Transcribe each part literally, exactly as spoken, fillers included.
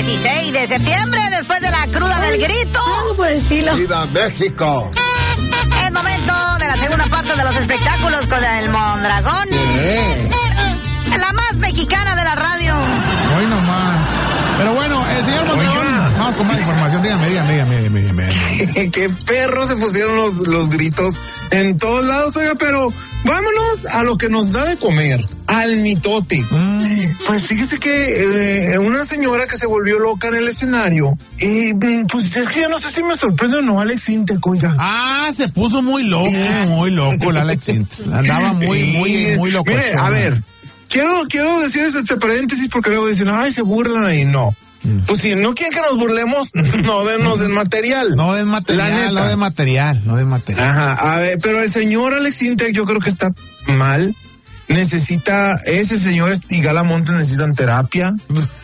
dieciséis de septiembre, después de la cruda del grito. Algo por el estilo. ¡Viva México! Es momento de la segunda parte de los espectáculos con el Mondragón. ¿Qué? La más mexicana de la radio. Hoy nomás. Pero bueno, el señor Mondragón, vamos con más información. Dígame, dígame, dígame, dígame, dígame. Qué perros se pusieron los, los gritos en todos lados, oiga, pero vámonos a lo que nos da de comer, al mitote. Mm. Pues fíjese que eh, una señora que se volvió loca en el escenario, y pues es que yo no sé si me sorprende o no, Alex Intec, oiga. Ah, se puso muy loco, muy loco el Alex Intec. Andaba muy, muy, muy loco. Mire, a ver. Quiero, quiero decir este paréntesis porque luego dicen, ay, se burlan ahí. No. Mm. Pues si no quieren que nos burlemos, no denos el material. No den material, no den material, no den material. Ajá, a ver, pero el señor Alex Intec yo creo que está mal. Necesita, ese señor Estigala Montes necesitan terapia.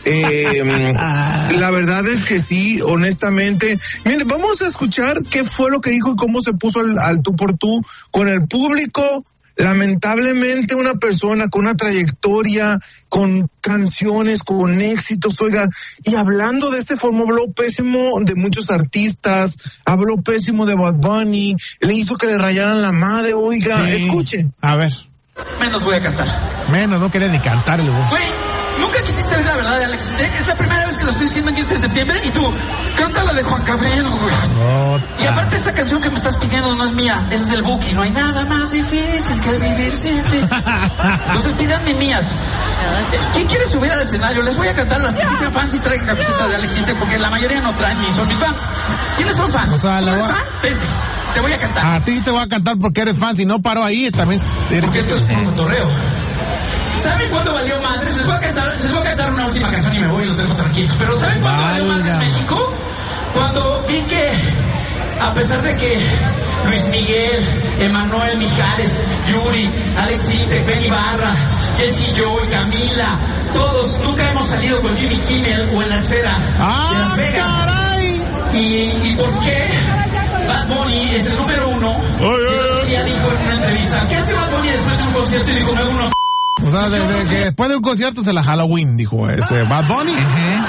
eh, la verdad es que sí, honestamente. Mire, vamos a escuchar qué fue lo que dijo y cómo se puso al, al tú por tú con el público. Lamentablemente una persona con una trayectoria, con canciones, con éxitos, oiga, y hablando de este forma habló pésimo de muchos artistas, habló pésimo de Bad Bunny, le hizo que le rayaran la madre, oiga, sí. Escuche. A ver. Menos voy a cantar. Menos, no quería ni cantar el güey. Güey, nunca quisiste ver la verdad de Alex Intec. Es la primera vez que lo estoy diciendo en quince de septiembre y tú, canta la de Juan Gabriel, güey. Oh, y aparte esa canción que me estás pidiendo no es mía, es del Buki. No hay nada más difícil que vivir sin ti. Entonces pídanme mías. ¿Quién quiere subir al escenario? Les voy a cantar las que sí sean fans y traigan camiseta de Alex Intec porque la mayoría no traen ni son mis fans. ¿Quiénes son fans? O sea, ¿Tú la eres va... fan? Vente, te voy a cantar. A ti te voy a cantar porque eres fan, si no paro ahí también. Porque esto es un cotorreo. ¿Saben cuánto valió madres? Les voy a cantar, les voy a cantar una última canción y me voy y los dejo tranquilos. Pero ¿saben cuánto Valga. valió madres México? Cuando vi que, a pesar de que Luis Miguel, Emanuel Mijares, Yuri, Alex Intec, Benny Barra, Jesse Joy, Camila, todos nunca hemos salido con Jimmy Kimmel o en la esfera ¡Ah, de Las Vegas. Caray! ¿Y, ¿Y por qué Bad Bunny es el número uno? Y ya dijo en una entrevista, ¿qué hace Bad Bunny después de un concierto? Y dijo, me uno. O sea, de, de, que después de un concierto se la Halloween, dijo ese Bad Bunny. Uh-huh.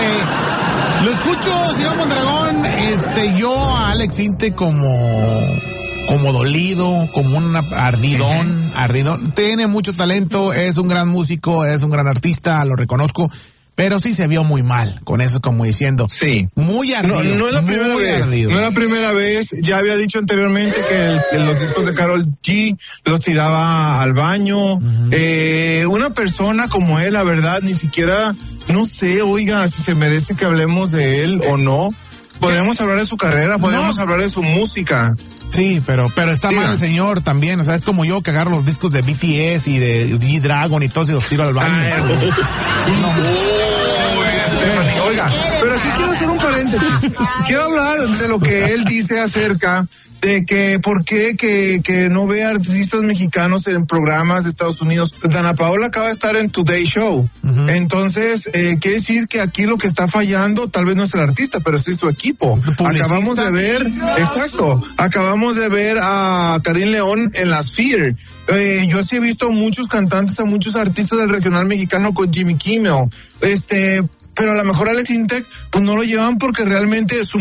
Este, lo escucho, señor Mondragón, este, yo a Alex Intec como, como dolido, como un ardidón, uh-huh. ardidón. Tiene mucho talento, es un gran músico, es un gran artista, lo reconozco. Pero sí se vio muy mal, con eso como diciendo. Sí. Muy ardido. No, no es la primera vez. Ardido. No es la primera vez. Ya había dicho anteriormente que, el, que los discos de Karol G los tiraba al baño. Uh-huh. Eh, una persona como él, la verdad, ni siquiera, no sé, oiga, si se merece que hablemos de él o no. Podemos hablar de su carrera, podemos no. hablar de su música. Sí, pero pero está Diga. mal el señor también, o sea, es como yo que agarro los discos de B T S y de G-Dragon y todos y los tiro al baño. Ay, no. No. Este, oiga, pero aquí quiero hacer un paréntesis. Quiero hablar de lo que él dice acerca de que por qué que, que no ve artistas mexicanos en programas de Estados Unidos. Dana Paola acaba de estar en Today Show. Uh-huh. Entonces, eh, quiere decir que aquí lo que está fallando tal vez no es el artista, pero sí su equipo. Acabamos de ver, exacto, acabamos de ver a Karim León en la Sphere. Eh, yo sí he visto a muchos cantantes, a muchos artistas del regional mexicano con Jimmy Kimmel. Este, pero a lo mejor Alex Intec, pues no lo llevan porque realmente su